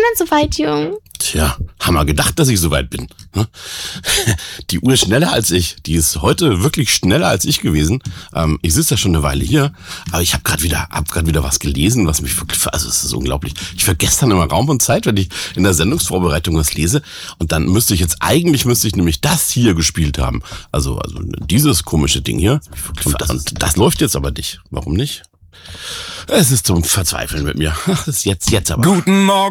denn so weit, Jung? Tja, haben wir gedacht, dass ich so weit bin. Die Uhr ist schneller als ich. Die ist heute wirklich schneller als ich gewesen. Ich sitze ja schon eine Weile hier, aber ich habe gerade wieder was gelesen, was mich wirklich, also es ist unglaublich. Ich vergesse dann immer Raum und Zeit, wenn ich in der Sendungsvorbereitung was lese. Und dann müsste ich nämlich das hier gespielt haben. Also dieses komische Ding hier. Und das läuft jetzt aber nicht. Warum nicht? Es ist zum Verzweifeln mit mir. Das ist jetzt aber. Guten Morgen.